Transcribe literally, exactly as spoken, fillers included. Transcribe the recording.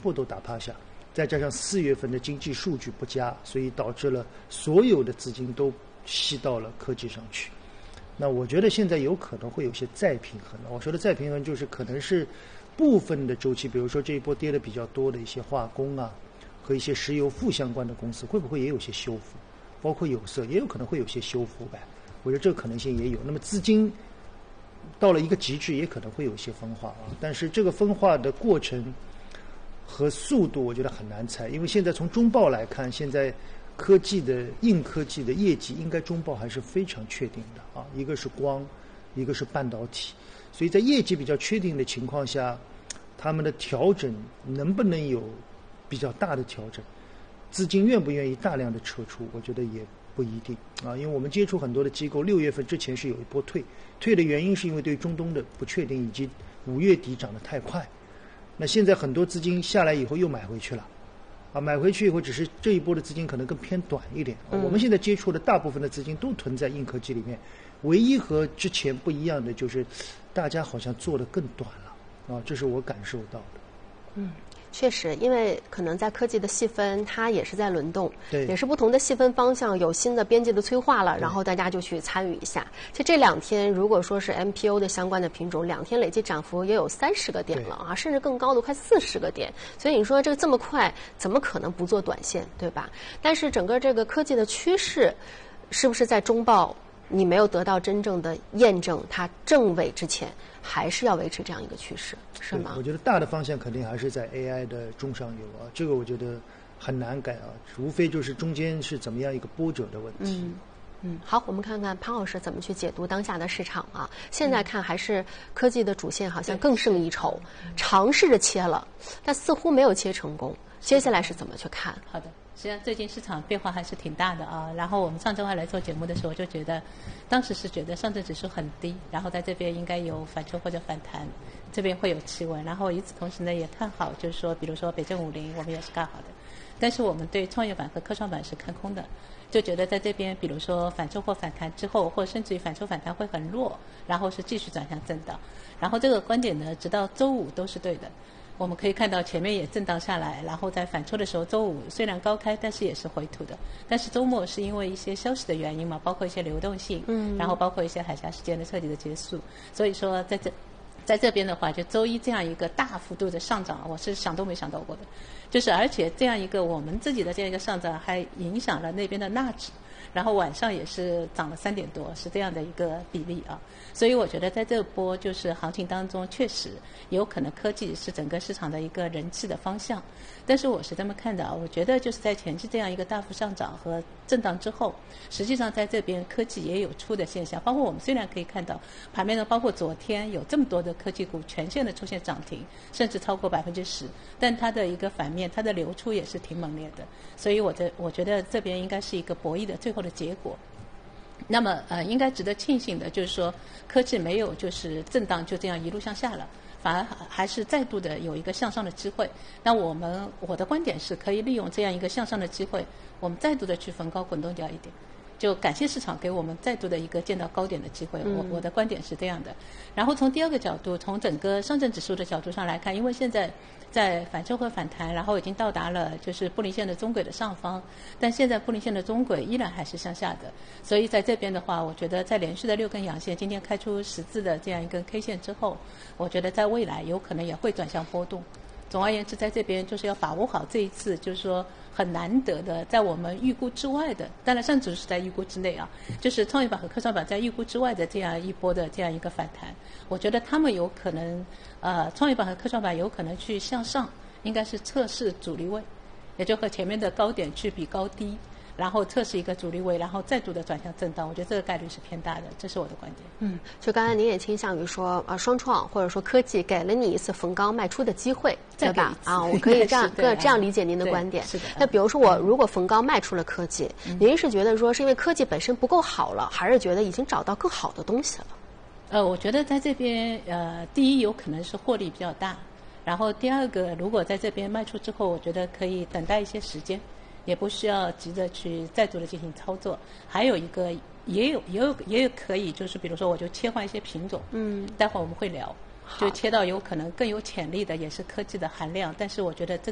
部都打趴下，再加上四月份的经济数据不佳，所以导致了所有的资金都吸到了科技上去。那我觉得现在有可能会有些再平衡了。我说的再平衡就是可能是部分的周期，比如说这一波跌的比较多的一些化工啊和一些石油负相关的公司，会不会也有些修复？包括有色也有可能会有些修复呗。我觉得这个可能性也有。那么资金到了一个极致，也可能会有一些分化啊。但是这个分化的过程和速度，我觉得很难猜，因为现在从中报来看，现在科技的硬科技的业绩，应该中报还是非常确定的啊。一个是光，一个是半导体，所以在业绩比较确定的情况下，他们的调整能不能有比较大的调整？资金愿不愿意大量的撤出？我觉得也不一定啊。因为我们接触很多的机构，六月份之前是有一波退，退的原因是因为对中东的不确定，以及五月底涨得太快。那现在很多资金下来以后又买回去了，啊，买回去以后只是这一波的资金可能更偏短一点。啊、我们现在接触的大部分的资金都囤在硬科技里面，唯一和之前不一样的就是，大家好像做得更短了，啊，这是我感受到的。 嗯。确实，因为可能在科技的细分，它也是在轮动， 对， 也是不同的细分方向有新的边际的催化了，然后大家就去参与一下。其实这两天，如果说是 M P O 的相关的品种，两天累计涨幅也有三十个点了啊，甚至更高的快四十个点。所以你说这个这么快，怎么可能不做短线，对吧？但是整个这个科技的趋势，是不是在中报你没有得到真正的验证，它正位之前，还是要维持这样一个趋势，是吗？ 我觉得大的方向肯定还是在 A I 的中上游啊，这个我觉得很难改啊，无非就是中间是怎么样一个波折的问题。 嗯嗯，好，我们看看潘老师怎么去解读当下的市场啊。现在看还是科技的主线好像更胜一筹，尝试着切了，但似乎没有切成功。接下来是怎么去看？ 好的。实际上最近市场变化还是挺大的啊。然后我们上周二来做节目的时候，就觉得当时是觉得上证指数很低，然后在这边应该有反抽或者反弹，这边会有企稳。然后与此同时呢，也看好，就是说，比如说北证五零，我们也是看好的。但是我们对创业板和科创板是看空的，就觉得在这边，比如说反抽或反弹之后，或甚至于反抽反弹会很弱，然后是继续转向震荡。然后这个观点呢，直到周五都是对的。我们可以看到前面也震荡下来，然后在反抽的时候，周五虽然高开，但是也是回吐的。但是周末是因为一些消息的原因嘛，包括一些流动性，嗯，然后包括一些海峡事件的彻底的结束，所以说在这在这边的话，就周一这样一个大幅度的上涨，我是想都没想到过的。就是而且这样一个我们自己的这样一个上涨，还影响了那边的纳指。然后晚上也是涨了三点多，是这样的一个比例啊。所以我觉得在这波就是行情当中，确实有可能科技是整个市场的一个人气的方向。但是我是这么看的啊，我觉得就是在前期这样一个大幅上涨和震荡之后，实际上在这边科技也有出的现象。包括我们虽然可以看到盘面上，包括昨天有这么多的科技股全线的出现涨停，甚至超过百分之十，但它的一个反面，它的流出也是挺猛烈的。所以我这我觉得这边应该是一个博弈的最后的结果。那么呃，应该值得庆幸的就是说，科技没有就是震荡就这样一路向下了，反而还是再度的有一个向上的机会。那我们我的观点是可以利用这样一个向上的机会，我们再度的去逢高滚动掉一点。就感谢市场给我们再度的一个见到高点的机会，我我的观点是这样的。然后从第二个角度，从整个上证指数的角度上来看，因为现在在反抽和反弹，然后已经到达了就是布林线的中轨的上方，但现在布林线的中轨依然还是向下的，所以在这边的话，我觉得在连续的六根阳线，今天开出十字的这样一根 K 线之后，我觉得在未来有可能也会转向波动。总而言之，在这边就是要把握好这一次，就是说很难得的，在我们预估之外的，当然上指数是在预估之内啊，就是创业板和科创板在预估之外的这样一波的这样一个反弹，我觉得他们有可能，呃，创业板和科创板有可能去向上，应该是测试阻力位，也就和前面的高点去比高低。然后测试一个阻力位，然后再度的转向震荡，我觉得这个概率是偏大的，这是我的观点。 嗯，就刚才您也倾向于说，呃，双创或者说科技给了你一次逢高卖出的机会，对吧？啊，我可以这样这样理解您的观点。 是的。 那比如说我如果逢高卖出了科技，嗯、您是觉得说是因为科技本身不够好了，还是觉得已经找到更好的东西了？ 呃，我觉得在这边，呃，第一有可能是获利比较大，然后第二个，如果在这边卖出之后，我觉得可以等待一些时间。也不需要急着去再度的进行操作，还有一个也有也有也有可以，就是比如说我就切换一些品种，嗯，待会儿我们会聊，就切到有可能更有潜力的，也是科技的含量，但是我觉得这